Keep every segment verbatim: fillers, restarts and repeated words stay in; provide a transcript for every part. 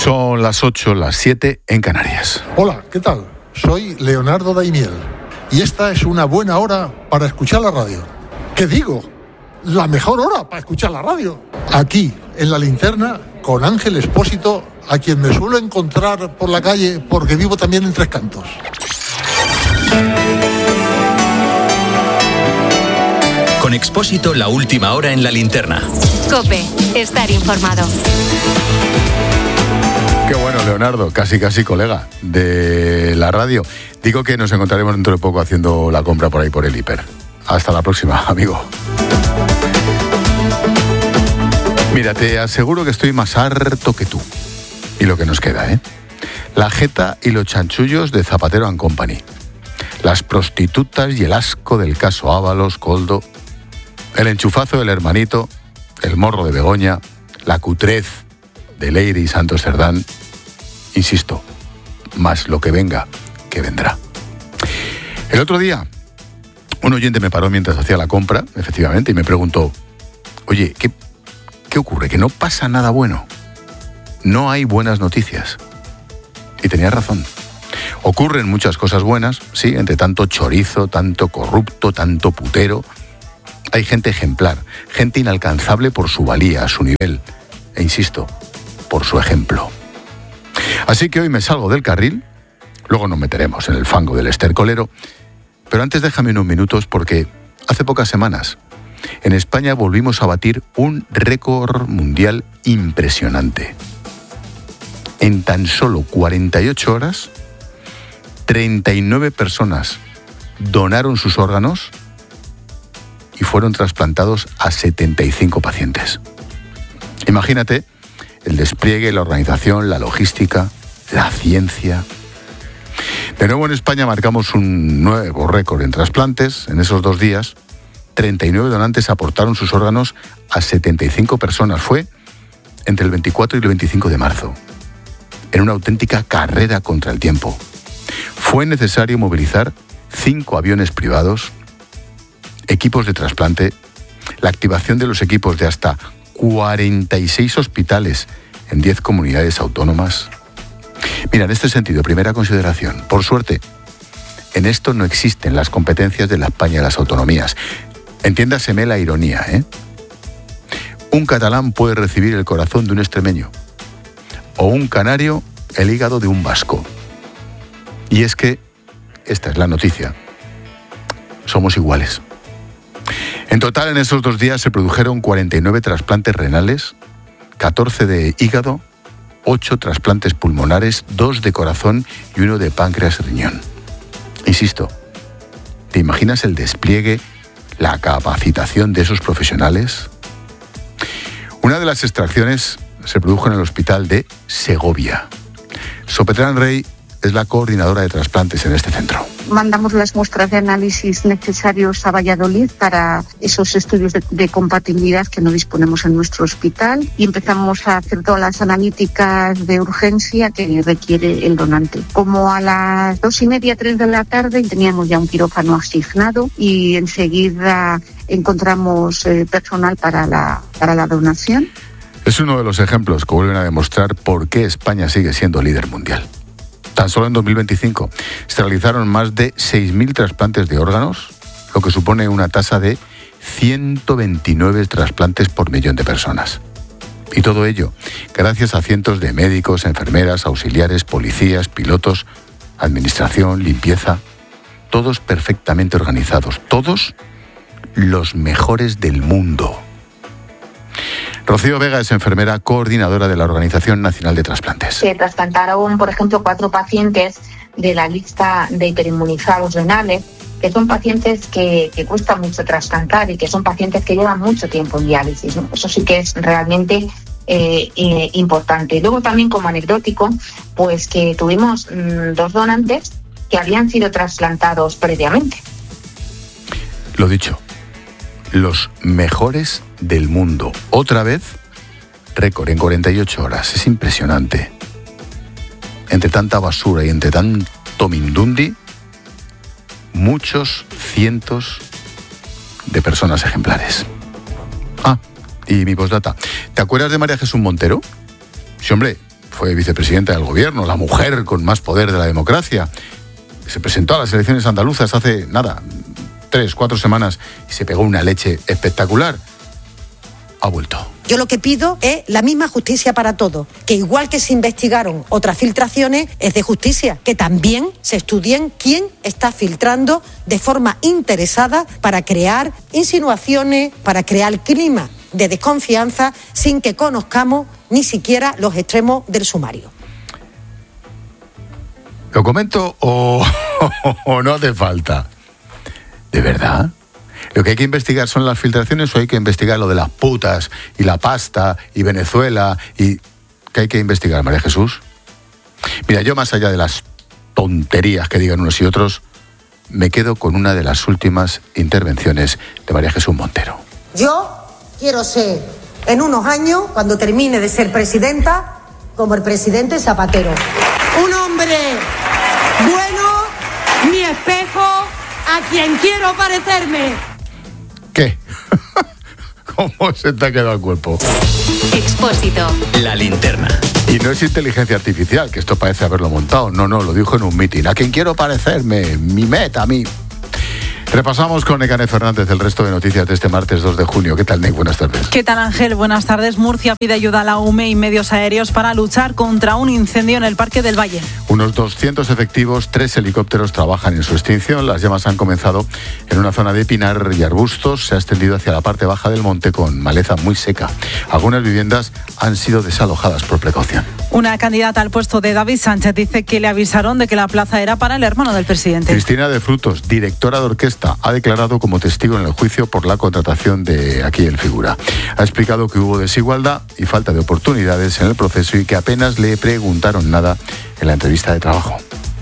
Son las ocho, las siete en Canarias. Hola, ¿qué tal? Soy Leonardo Daimiel y esta es una buena hora para escuchar la radio. ¿Qué digo? La mejor hora para escuchar la radio. Aquí, en La Linterna, con Ángel Expósito, a quien me suelo encontrar por la calle porque vivo también en Tres Cantos. Con Expósito, la última hora en La Linterna. COPE, estar informado. Qué bueno, Leonardo, casi casi colega de la radio. Digo que nos encontraremos dentro de poco haciendo la compra por ahí por el hiper. Hasta la próxima, amigo. Mira, te aseguro que estoy más harto que tú. Y lo que nos queda, ¿eh? La jeta y los chanchullos de Zapatero and Company. Las prostitutas y el asco del caso Ábalos, Coldo. El enchufazo del hermanito. El morro de Begoña. La cutrez de Leire y Santos Cerdán. Insisto, más lo que venga, que vendrá. El otro día, un oyente me paró mientras hacía la compra, efectivamente, y me preguntó, oye, ¿qué, qué ocurre? ¿Que no pasa nada bueno? No hay buenas noticias. Y tenía razón. Ocurren muchas cosas buenas, sí, entre tanto chorizo, tanto corrupto, tanto putero. Hay gente ejemplar, gente inalcanzable por su valía, su nivel, e insisto, por su ejemplo. Así que hoy me salgo del carril, luego nos meteremos en el fango del estercolero, pero antes déjame unos minutos porque hace pocas semanas en España volvimos a batir un récord mundial impresionante. En tan solo cuarenta y ocho horas, treinta y nueve personas donaron sus órganos y fueron trasplantados a setenta y cinco pacientes. Imagínate el despliegue, la organización, la logística, la ciencia. De nuevo en España marcamos un nuevo récord en trasplantes. En esos dos días, treinta y nueve donantes aportaron sus órganos a setenta y cinco personas. Fue entre el veinticuatro y el veinticinco de marzo, en una auténtica carrera contra el tiempo. Fue necesario movilizar cinco aviones privados, equipos de trasplante, la activación de los equipos de hasta cuarenta y seis hospitales en diez comunidades autónomas. Mira, en este sentido, primera consideración. Por suerte, en esto no existen las competencias de la España de las autonomías. Entiéndaseme la ironía, ¿eh? Un catalán puede recibir el corazón de un extremeño, o un canario el hígado de un vasco. Y es que, esta es la noticia, somos iguales. En total, en esos dos días se produjeron cuarenta y nueve trasplantes renales, catorce de hígado, ocho trasplantes pulmonares, dos de corazón y uno de páncreas y riñón. Insisto, ¿te imaginas el despliegue, la capacitación de esos profesionales? Una de las extracciones se produjo en el hospital de Segovia. Sopetrán Rey es la coordinadora de trasplantes en este centro. Mandamos las muestras de análisis necesarios a Valladolid para esos estudios de, de compatibilidad que no disponemos en nuestro hospital y empezamos a hacer todas las analíticas de urgencia que requiere el donante. Como a las dos y media, tres de la tarde teníamos ya un quirófano asignado y enseguida encontramos eh, personal para la, para la donación. Es uno de los ejemplos que vuelven a demostrar por qué España sigue siendo líder mundial. Tan solo en dos mil veinticinco se realizaron más de seis mil trasplantes de órganos, lo que supone una tasa de ciento veintinueve trasplantes por millón de personas. Y todo ello gracias a cientos de médicos, enfermeras, auxiliares, policías, pilotos, administración, limpieza, todos perfectamente organizados, todos los mejores del mundo. Rocío Vega es enfermera coordinadora de la Organización Nacional de Trasplantes. Se trasplantaron, por ejemplo, cuatro pacientes de la lista de hiperinmunizados renales, que son pacientes que, que cuesta mucho trasplantar y que son pacientes que llevan mucho tiempo en diálisis, ¿no? Eso sí que es realmente eh, eh, importante. Luego también, como anecdótico, pues que tuvimos mmm, dos donantes que habían sido trasplantados previamente. Lo dicho, los mejores del mundo. Otra vez, récord en cuarenta y ocho horas. Es impresionante. Entre tanta basura y entre tanto mindundi, muchos cientos de personas ejemplares. Ah, y mi postdata. ¿Te acuerdas de María Jesús Montero? Sí, hombre, fue vicepresidenta del gobierno, la mujer con más poder de la democracia. Se presentó a las elecciones andaluzas hace, nada, tres, cuatro semanas y se pegó una leche espectacular. Ha vuelto. Yo lo que pido es la misma justicia para todos, que igual que se investigaron otras filtraciones, es de justicia, que también se estudien quién está filtrando de forma interesada para crear insinuaciones, para crear clima de desconfianza sin que conozcamos ni siquiera los extremos del sumario. ¿Lo comento o, o no hace falta? ¿De verdad? ¿Lo que hay que investigar son las filtraciones o hay que investigar lo de las putas y la pasta y Venezuela? Y ¿qué hay que investigar, María Jesús? Mira, yo más allá de las tonterías que digan unos y otros, me quedo con una de las últimas intervenciones de María Jesús Montero. Yo quiero ser, en unos años, cuando termine de ser presidenta, como el presidente Zapatero. Un hombre bueno, mi espejo, a quien quiero parecerme. ¿Qué? ¿Cómo se te ha quedado el cuerpo? Expósito. La linterna. Y no es inteligencia artificial, que esto parece haberlo montado. No, no, lo dijo en un mitin. A quien quiero parecerme, mi meta, a mí. Repasamos con Nekane Fernández el resto de noticias de este martes dos de junio. ¿Qué tal, Nek? Buenas tardes. ¿Qué tal, Ángel? Buenas tardes. Murcia pide ayuda a la U M E y medios aéreos para luchar contra un incendio en el Parque del Valle. Unos doscientos efectivos, tres helicópteros trabajan en su extinción. Las llamas han comenzado en una zona de pinar y arbustos. Se ha extendido hacia la parte baja del monte con maleza muy seca. Algunas viviendas han sido desalojadas por precaución. Una candidata al puesto de David Sánchez dice que le avisaron de que la plaza era para el hermano del presidente. Cristina de Frutos, directora de orquesta, ha declarado como testigo en el juicio por la contratación de Aquí el Figura. Ha explicado que hubo desigualdad y falta de oportunidades en el proceso y que apenas le preguntaron nada en la entrevista de trabajo.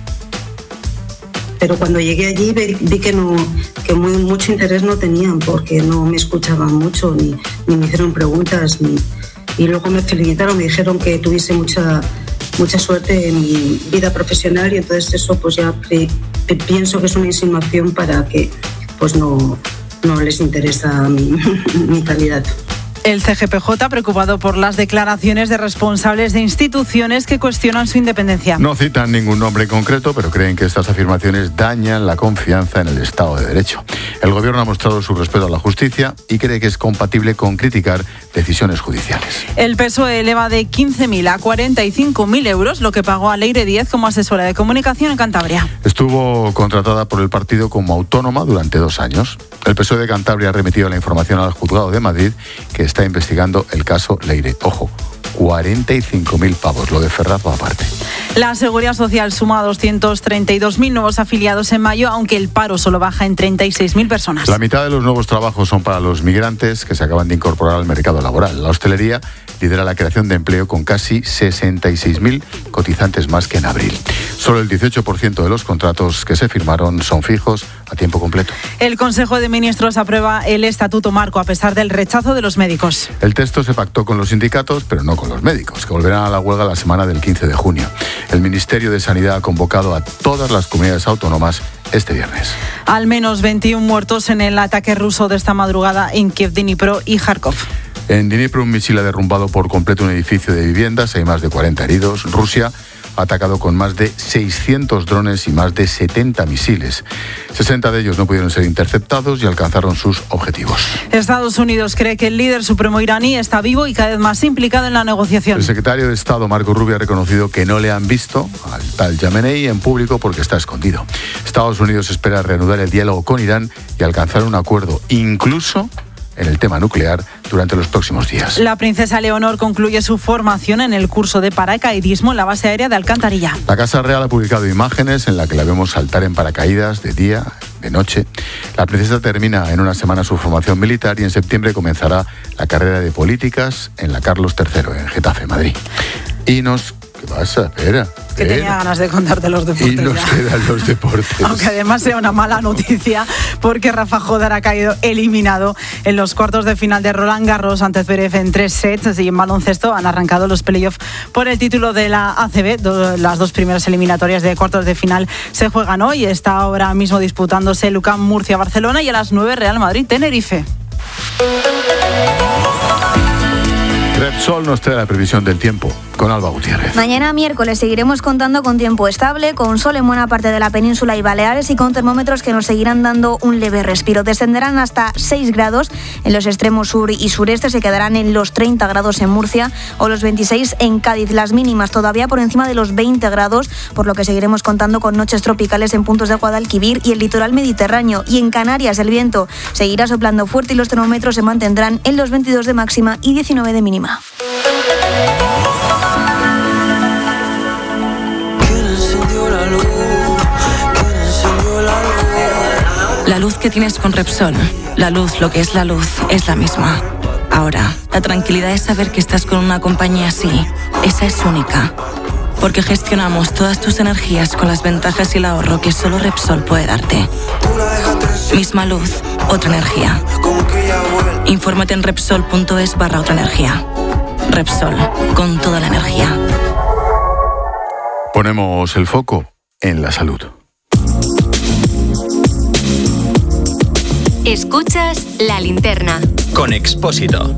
Pero cuando llegué allí vi que no, que muy, mucho interés no tenían, porque no me escuchaban mucho, ni, ni me hicieron preguntas, ni, y luego me felicitaron, me dijeron que tuviese mucha mucha suerte en mi vida profesional, y entonces eso pues ya pre, pre, pienso que es una insinuación para que pues no, no les interesa mi, mi calidad. El C G P J preocupado por las declaraciones de responsables de instituciones que cuestionan su independencia. No citan ningún nombre en concreto, pero creen que estas afirmaciones dañan la confianza en el Estado de Derecho. El Gobierno ha mostrado su respeto a la justicia y cree que es compatible con criticar decisiones judiciales. El P S O E eleva de quince mil a cuarenta y cinco mil euros lo que pagó a Leire Díez como asesora de comunicación en Cantabria. Estuvo contratada por el partido como autónoma durante dos años. El P S O E de Cantabria ha remitido la información al Juzgado de Madrid, que está investigando el caso Leire. Ojo, cuarenta y cinco mil pavos, lo de Ferraz va aparte. La Seguridad Social suma doscientos treinta y dos mil nuevos afiliados en mayo, aunque el paro solo baja en treinta y seis mil personas. La mitad de los nuevos trabajos son para los migrantes que se acaban de incorporar al mercado laboral. La hostelería lidera la creación de empleo con casi sesenta y seis mil cotizantes más que en abril. Solo el dieciocho por ciento de los contratos que se firmaron son fijos a tiempo completo. El Consejo de Ministros aprueba el Estatuto Marco a pesar del rechazo de los médicos. El texto se pactó con los sindicatos, pero no con los médicos, que volverán a la huelga la semana del quince de junio. El Ministerio de Sanidad ha convocado a todas las comunidades autónomas este viernes. Al menos veintiún muertos en el ataque ruso de esta madrugada en Kiev, Dnipro y Kharkov. En Dnipro, un misil ha derrumbado por completo un edificio de viviendas. Hay más de cuarenta heridos. Rusia ha atacado con más de seiscientos drones y más de setenta misiles. sesenta de ellos no pudieron ser interceptados y alcanzaron sus objetivos. Estados Unidos cree que el líder supremo iraní está vivo y cada vez más implicado en la negociación. El secretario de Estado, Marco Rubio, ha reconocido que no le han visto al tal Yamenei en público porque está escondido. Estados Unidos espera reanudar el diálogo con Irán y alcanzar un acuerdo, incluso en el tema nuclear, durante los próximos días. La princesa Leonor concluye su formación en el curso de paracaidismo en la base aérea de Alcantarilla. La Casa Real ha publicado imágenes en las que la vemos saltar en paracaídas de día, de noche. La princesa termina en una semana su formación militar y en septiembre comenzará la carrera de políticas en la Carlos tercero, en Getafe, Madrid. Y nos... ¿Qué pasa? Espera. Que tenía ganas de contarte los deportes. Y nos ya. quedan los deportes. Aunque además sea una mala noticia, porque Rafa Jodar ha caído eliminado en los cuartos de final de Roland Garros ante Zverev en tres sets, y en baloncesto han arrancado los playoffs por el título de la A C B. Las dos primeras eliminatorias de cuartos de final se juegan hoy. Está ahora mismo disputándose el U C A M Murcia-Barcelona y a las nueve Real Madrid-Tenerife. Repsol nos trae la previsión del tiempo con Alba Gutiérrez. Mañana miércoles seguiremos contando con tiempo estable, con sol en buena parte de la península y Baleares y con termómetros que nos seguirán dando un leve respiro. Descenderán hasta seis grados en los extremos sur y sureste, se quedarán en los treinta grados en Murcia o los veintiséis en Cádiz. Las mínimas todavía por encima de los veinte grados, por lo que seguiremos contando con noches tropicales en puntos de Guadalquivir y el litoral mediterráneo. Y en Canarias el viento seguirá soplando fuerte y los termómetros se mantendrán en los veintidós de máxima y diecinueve de mínima. La luz que tienes con Repsol, la luz, lo que es la luz, es la misma. Ahora, la tranquilidad es saber que estás con una compañía así. Esa es única. Porque gestionamos todas tus energías con las ventajas y el ahorro que solo Repsol puede darte. Misma luz, otra energía. Infórmate en Repsol.es barra otra energía. Repsol, con toda la energía. Ponemos el foco en la salud. Escuchas La Linterna. Con Expósito.